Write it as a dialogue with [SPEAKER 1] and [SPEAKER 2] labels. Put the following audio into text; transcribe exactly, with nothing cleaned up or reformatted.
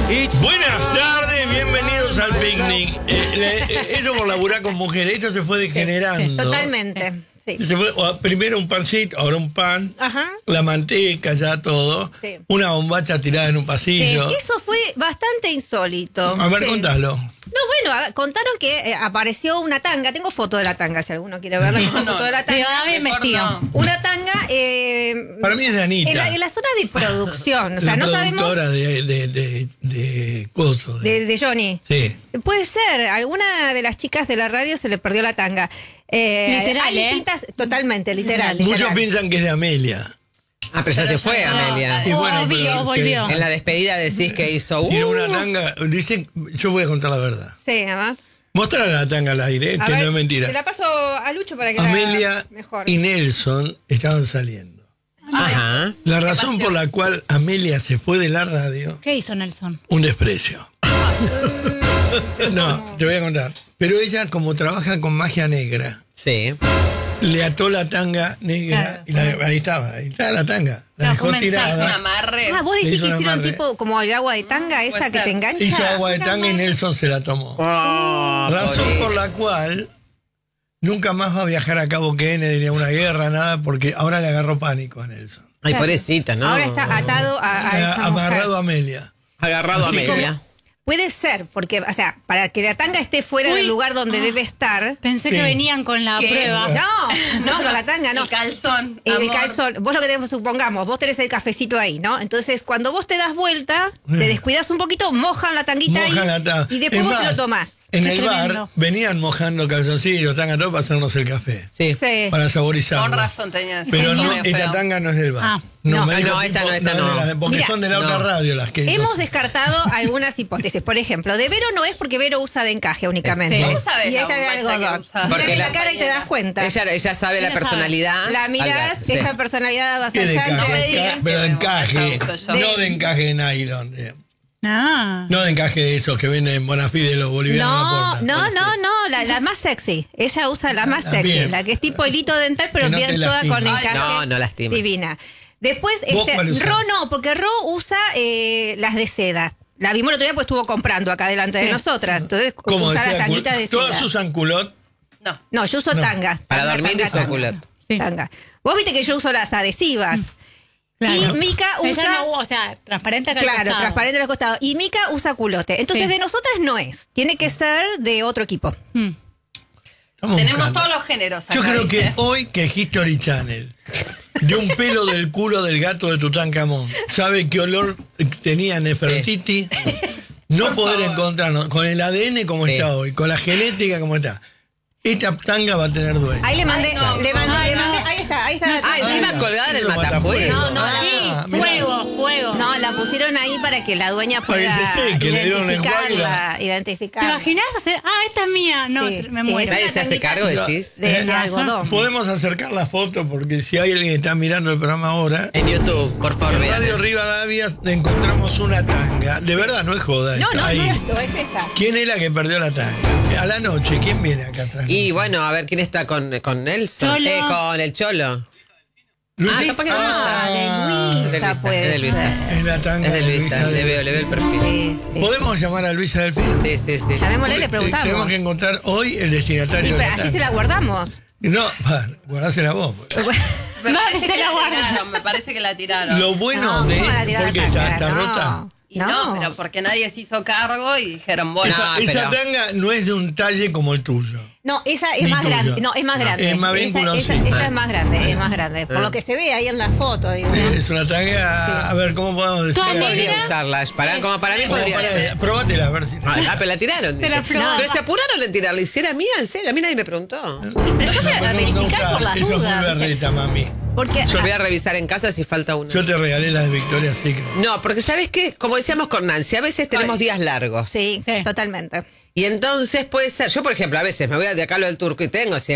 [SPEAKER 1] Buenas tardes, bienvenidos al picnic. Eh, le- esto por laburar con mujeres, esto se fue degenerando.
[SPEAKER 2] Totalmente. Sí.
[SPEAKER 1] Se fue, o, primero un pancito, ahora un pan,
[SPEAKER 2] Ajá.
[SPEAKER 1] la manteca, ya todo.
[SPEAKER 2] Sí.
[SPEAKER 1] Una bombacha tirada en un pasillo.
[SPEAKER 2] Eso fue bastante insólito.
[SPEAKER 1] A ver,
[SPEAKER 2] Sí.
[SPEAKER 1] contalo.
[SPEAKER 2] No, bueno, a- contaron que eh, apareció una tanga. Tengo foto de la tanga, si alguno quiere verla. Tengo foto de la
[SPEAKER 3] Pero
[SPEAKER 2] tanga.
[SPEAKER 3] dame investigo.
[SPEAKER 2] Una tanga eh,
[SPEAKER 1] Para mí es de Anita.
[SPEAKER 2] en, la, en la zona de producción. O sea,
[SPEAKER 1] la
[SPEAKER 2] no sabemos
[SPEAKER 1] productora de, de, de, de coso, de-
[SPEAKER 2] de, de Johnny.
[SPEAKER 1] Sí.
[SPEAKER 2] Puede ser, alguna de las chicas de la radio se le perdió la tanga. Eh,
[SPEAKER 3] Literal,
[SPEAKER 2] hay
[SPEAKER 3] ¿eh?
[SPEAKER 2] distintas, totalmente, literal.
[SPEAKER 1] Muchos
[SPEAKER 2] literal.
[SPEAKER 1] piensan que es de Amelia.
[SPEAKER 4] Ah, pero ya se fue,
[SPEAKER 3] no,
[SPEAKER 4] Amelia.
[SPEAKER 1] Y bueno,
[SPEAKER 3] Obvio,
[SPEAKER 1] pero,
[SPEAKER 3] volvió.
[SPEAKER 1] que
[SPEAKER 4] En la despedida decís que hizo...
[SPEAKER 1] Tiene
[SPEAKER 4] Uh,
[SPEAKER 1] una tanga. Dicen, yo voy a contar la verdad.
[SPEAKER 2] Sí, además.
[SPEAKER 1] Mostrar la tanga al aire,
[SPEAKER 2] A
[SPEAKER 1] que
[SPEAKER 2] ver,
[SPEAKER 1] no es mentira.
[SPEAKER 2] Se la paso a Lucho para que la
[SPEAKER 1] Amelia
[SPEAKER 2] haga mejor.
[SPEAKER 1] y Nelson estaban saliendo.
[SPEAKER 4] Ajá.
[SPEAKER 1] La razón por la cual Amelia se fue de la radio,
[SPEAKER 3] ¿Qué hizo Nelson?
[SPEAKER 1] un desprecio. No, te voy a contar. Pero ella, como trabaja con magia negra,
[SPEAKER 4] Sí.
[SPEAKER 1] le ató la tanga negra
[SPEAKER 3] Claro.
[SPEAKER 1] y la- ahí estaba, ahí estaba la tanga. La
[SPEAKER 3] No,
[SPEAKER 1] dejó
[SPEAKER 3] fue un mensaje,
[SPEAKER 1] tirada.
[SPEAKER 5] Un amarre.
[SPEAKER 2] Ah, vos
[SPEAKER 1] Le
[SPEAKER 2] decís
[SPEAKER 1] hizo
[SPEAKER 2] que
[SPEAKER 1] un
[SPEAKER 2] hicieron
[SPEAKER 1] amarre.
[SPEAKER 2] tipo como el agua de tanga, esa
[SPEAKER 5] puede
[SPEAKER 2] que
[SPEAKER 5] ser.
[SPEAKER 2] te engancha.
[SPEAKER 1] Hizo agua de tanga y Nelson se la tomó.
[SPEAKER 4] Oh,
[SPEAKER 1] Razón
[SPEAKER 4] pobre.
[SPEAKER 1] por la cual nunca más va a viajar a Cabo Kennedy ni a una guerra, nada, porque ahora le agarró pánico a Nelson.
[SPEAKER 4] Ay, pobrecita, ¿no?
[SPEAKER 2] Ahora está atado a, a
[SPEAKER 1] Eh,
[SPEAKER 2] esa
[SPEAKER 1] amarrado
[SPEAKER 2] mujer.
[SPEAKER 1] a Amelia.
[SPEAKER 4] Agarrado a
[SPEAKER 1] Así
[SPEAKER 4] Amelia.
[SPEAKER 2] Puede ser, porque, o sea, para que la tanga esté fuera
[SPEAKER 3] Uy.
[SPEAKER 2] del lugar donde debe estar.
[SPEAKER 3] Pensé
[SPEAKER 1] Sí.
[SPEAKER 3] que venían con la
[SPEAKER 5] ¿Qué?
[SPEAKER 3] prueba.
[SPEAKER 2] No, no, con la tanga no.
[SPEAKER 5] El calzón.
[SPEAKER 2] El
[SPEAKER 5] amor.
[SPEAKER 2] calzón, vos lo que tenemos, supongamos, vos tenés el cafecito ahí, ¿no? Entonces, cuando vos te das vuelta, te descuidas un poquito, mojan la tanguita
[SPEAKER 1] Mojan
[SPEAKER 2] ahí
[SPEAKER 1] la tanga.
[SPEAKER 2] y después
[SPEAKER 1] Es
[SPEAKER 2] vos
[SPEAKER 1] más,
[SPEAKER 2] te lo tomás.
[SPEAKER 1] En
[SPEAKER 3] Qué
[SPEAKER 1] el
[SPEAKER 3] tremendo.
[SPEAKER 1] bar venían mojando calzoncillos, tanga todo para hacernos el café.
[SPEAKER 4] Sí.
[SPEAKER 2] Sí.
[SPEAKER 1] Para saborizarlo.
[SPEAKER 5] Con razón tenías.
[SPEAKER 1] Pero no,
[SPEAKER 5] medio
[SPEAKER 1] esta
[SPEAKER 5] feo.
[SPEAKER 1] tanga no es del bar.
[SPEAKER 3] Ah,
[SPEAKER 2] no.
[SPEAKER 1] me
[SPEAKER 4] Ah,
[SPEAKER 1] dijo
[SPEAKER 4] no, esta
[SPEAKER 1] tipo,
[SPEAKER 4] no, esta
[SPEAKER 1] de
[SPEAKER 4] no.
[SPEAKER 1] las- porque
[SPEAKER 2] Mira,
[SPEAKER 1] son de la otra
[SPEAKER 4] no.
[SPEAKER 1] radio las que...
[SPEAKER 2] Hemos descartado algunas hipótesis. Por ejemplo, de Vero no es porque Vero usa de encaje únicamente.
[SPEAKER 3] Sí.
[SPEAKER 5] ¿Cómo sabes
[SPEAKER 2] Y
[SPEAKER 5] la
[SPEAKER 2] esta de
[SPEAKER 5] bombacha que
[SPEAKER 2] algodón.
[SPEAKER 5] usa?
[SPEAKER 4] Porque
[SPEAKER 2] Mirale la,
[SPEAKER 4] la-
[SPEAKER 2] cara y te das cuenta.
[SPEAKER 4] Ella, ella sabe la
[SPEAKER 3] Ella sabe.
[SPEAKER 4] personalidad.
[SPEAKER 2] La mirás,
[SPEAKER 4] al ver,
[SPEAKER 2] esa
[SPEAKER 4] sí.
[SPEAKER 2] personalidad
[SPEAKER 1] ¿Qué de
[SPEAKER 2] avasallante.
[SPEAKER 1] encaje?
[SPEAKER 5] me digas
[SPEAKER 1] Enca-
[SPEAKER 5] que
[SPEAKER 1] pero de
[SPEAKER 5] de
[SPEAKER 1] encaje,
[SPEAKER 5] bombacha uso yo.
[SPEAKER 1] no de encaje de nylon. eh.
[SPEAKER 3] Ah.
[SPEAKER 1] No de encaje de esos que venden en Bonafide los bolivianos
[SPEAKER 2] No,
[SPEAKER 1] a la puerta.
[SPEAKER 2] no, no, no, la, la más sexy. Ella usa la más
[SPEAKER 1] Ah,
[SPEAKER 2] sexy,
[SPEAKER 1] bien.
[SPEAKER 2] la que es tipo hilito dental, pero
[SPEAKER 1] Que no
[SPEAKER 2] bien
[SPEAKER 1] te
[SPEAKER 2] toda
[SPEAKER 1] lastima.
[SPEAKER 2] con
[SPEAKER 1] Ay,
[SPEAKER 2] encaje.
[SPEAKER 4] no, no lastima.
[SPEAKER 2] Divina. Después,
[SPEAKER 1] ¿Vos
[SPEAKER 2] este,
[SPEAKER 1] cuál usás?
[SPEAKER 2] Ro no, porque Ro usa eh, las de seda. La vimos el otro día porque estuvo comprando acá delante de
[SPEAKER 3] Sí.
[SPEAKER 2] nosotras. Entonces,
[SPEAKER 1] ¿Cómo
[SPEAKER 2] usa
[SPEAKER 1] decía?
[SPEAKER 2] las tanguitas de seda.
[SPEAKER 1] Todas usan culot.
[SPEAKER 5] No.
[SPEAKER 2] No, yo uso
[SPEAKER 1] No.
[SPEAKER 2] tanga.
[SPEAKER 4] Para
[SPEAKER 2] tanga,
[SPEAKER 4] dormir
[SPEAKER 2] tanga,
[SPEAKER 4] hizo
[SPEAKER 2] tanga.
[SPEAKER 4] culot.
[SPEAKER 3] Sí.
[SPEAKER 2] Tanga. Vos viste que yo uso las adhesivas.
[SPEAKER 3] Claro.
[SPEAKER 2] Y Mica usa...
[SPEAKER 3] Ella no, o sea, transparente acá al
[SPEAKER 2] Claro,
[SPEAKER 3] costado.
[SPEAKER 2] transparente a los costados. Y Mica usa culote. Entonces,
[SPEAKER 3] Sí.
[SPEAKER 2] de nosotras no es. Tiene que ser de otro equipo.
[SPEAKER 3] Mm.
[SPEAKER 1] Estamos
[SPEAKER 5] Tenemos
[SPEAKER 1] buscando.
[SPEAKER 5] todos los géneros acá.
[SPEAKER 1] Yo creo que
[SPEAKER 5] ¿viste?
[SPEAKER 1] hoy que History Channel de un pelo del culo del gato de Tutankamón sabe qué olor tenía Nefertiti, no poder encontrarnos con el A D N como
[SPEAKER 4] Sí.
[SPEAKER 1] está hoy, con la genética como está. Esta tanga va a tener dueño.
[SPEAKER 2] Ahí le mandé,
[SPEAKER 5] no,
[SPEAKER 2] le mandé,
[SPEAKER 3] ay,
[SPEAKER 2] le
[SPEAKER 3] no.
[SPEAKER 2] mandé, ahí está, ahí está. la
[SPEAKER 4] Ah,
[SPEAKER 2] tanga.
[SPEAKER 4] encima
[SPEAKER 1] está.
[SPEAKER 4] colgada en el
[SPEAKER 1] Eso
[SPEAKER 4] matafuego.
[SPEAKER 2] No, no,
[SPEAKER 1] Ah,
[SPEAKER 3] Sí,
[SPEAKER 1] mirá.
[SPEAKER 3] fuego, fuego.
[SPEAKER 2] No, la pusieron ahí para que la dueña
[SPEAKER 1] Para que
[SPEAKER 2] pueda
[SPEAKER 1] se seque, le dieron
[SPEAKER 2] identificarla,
[SPEAKER 1] enjuague.
[SPEAKER 3] ¿Te
[SPEAKER 2] identificarla.
[SPEAKER 3] imaginas hacer? Ah, esta es mía. No,
[SPEAKER 2] Sí,
[SPEAKER 3] me
[SPEAKER 2] sí,
[SPEAKER 3] muero.
[SPEAKER 2] es
[SPEAKER 4] Nadie
[SPEAKER 2] una
[SPEAKER 4] se hace
[SPEAKER 2] tanguita
[SPEAKER 4] cargo, decís.
[SPEAKER 2] De, de
[SPEAKER 1] Eh,
[SPEAKER 2] algodón.
[SPEAKER 1] Podemos acercar la foto porque si hay alguien que está mirando el programa ahora,
[SPEAKER 4] En YouTube, por favor,
[SPEAKER 1] en
[SPEAKER 4] vean.
[SPEAKER 1] Radio Rivadavia encontramos una tanga. De verdad, no es joda.
[SPEAKER 2] No,
[SPEAKER 1] está
[SPEAKER 2] no,
[SPEAKER 1] ahí.
[SPEAKER 2] es cierto, es esa.
[SPEAKER 1] ¿Quién es la que perdió la tanga? A la noche, ¿quién viene acá atrás?
[SPEAKER 4] Y bueno, a ver quién está con, con Nelson.
[SPEAKER 3] Cholo.
[SPEAKER 4] Eh, con el Cholo.
[SPEAKER 1] Luisa.
[SPEAKER 4] Ah, capaz que
[SPEAKER 2] Ah,
[SPEAKER 4] Es de
[SPEAKER 2] de Luisa,
[SPEAKER 4] Luisa,
[SPEAKER 2] puede
[SPEAKER 4] es de Luisa.
[SPEAKER 2] ser.
[SPEAKER 1] Es la tanga
[SPEAKER 4] Es de Luisa,
[SPEAKER 1] Luisa
[SPEAKER 4] le veo, le veo el perfil.
[SPEAKER 2] Sí, sí.
[SPEAKER 1] ¿Podemos llamar a Luisa Delfino?
[SPEAKER 4] Sí, sí, sí.
[SPEAKER 2] Llamémosle y le
[SPEAKER 1] Porque
[SPEAKER 2] preguntamos.
[SPEAKER 1] Tenemos que encontrar hoy el
[SPEAKER 2] Y,
[SPEAKER 1] destinatario
[SPEAKER 2] pero
[SPEAKER 1] de la
[SPEAKER 2] así
[SPEAKER 1] tanga.
[SPEAKER 2] se la guardamos.
[SPEAKER 1] No, pa, guardásela vos.
[SPEAKER 5] Me
[SPEAKER 3] No,
[SPEAKER 5] parece
[SPEAKER 3] se
[SPEAKER 5] que
[SPEAKER 3] la
[SPEAKER 5] la
[SPEAKER 3] guarda.
[SPEAKER 5] tiraron, me parece que la tiraron.
[SPEAKER 1] Lo bueno
[SPEAKER 2] No,
[SPEAKER 1] de...
[SPEAKER 2] ¿cómo la tiraron
[SPEAKER 1] Porque
[SPEAKER 2] la
[SPEAKER 1] está,
[SPEAKER 2] tanga?
[SPEAKER 1] está
[SPEAKER 2] No.
[SPEAKER 1] rota.
[SPEAKER 5] Y no. pero porque nadie se hizo cargo y dijeron, bueno,
[SPEAKER 1] Esa,
[SPEAKER 4] No,
[SPEAKER 1] esa
[SPEAKER 4] pero-
[SPEAKER 1] tanga no es de un talle como el tuyo.
[SPEAKER 2] No, esa es
[SPEAKER 1] Ni
[SPEAKER 2] más
[SPEAKER 1] tuyo.
[SPEAKER 2] grande. No, es más grande.
[SPEAKER 1] Es más
[SPEAKER 2] esa,
[SPEAKER 1] vínculo,
[SPEAKER 2] esa,
[SPEAKER 1] sí.
[SPEAKER 2] esa es más grande, es más grande. Por
[SPEAKER 4] Ah.
[SPEAKER 2] lo que se ve ahí en la foto, digo. ¿no?
[SPEAKER 1] Es una tanga, a ver, ¿cómo podemos decir?
[SPEAKER 3] Toda
[SPEAKER 4] Podría
[SPEAKER 3] negra.
[SPEAKER 4] usarla. Para, como para mí
[SPEAKER 1] Como
[SPEAKER 4] podría
[SPEAKER 1] para-
[SPEAKER 4] ser.
[SPEAKER 1] Probátela, a ver si...
[SPEAKER 4] Ah, ah, pero la tiraron.
[SPEAKER 3] Se la
[SPEAKER 4] dice.
[SPEAKER 3] probó.
[SPEAKER 4] Pero se apuraron en tirarla. ¿Y si era mía? ¿En serio? A mí nadie me preguntó.
[SPEAKER 2] Pero yo voy a
[SPEAKER 1] No, no,
[SPEAKER 2] verificar
[SPEAKER 1] no,
[SPEAKER 2] por las
[SPEAKER 1] eso es muy
[SPEAKER 2] dudas. ¿viste?
[SPEAKER 1] berreta, mami.
[SPEAKER 2] Porque
[SPEAKER 4] Yo voy a revisar en casa si falta uno.
[SPEAKER 1] Yo te regalé la de Victoria Secret.
[SPEAKER 4] No, porque ¿sabes qué? Como decíamos con Nancy, a veces tenemos días largos.
[SPEAKER 2] sí,
[SPEAKER 3] Sí.
[SPEAKER 2] totalmente.
[SPEAKER 4] Y entonces puede ser, yo por ejemplo, a veces me voy de acá a lo del Turco y tengo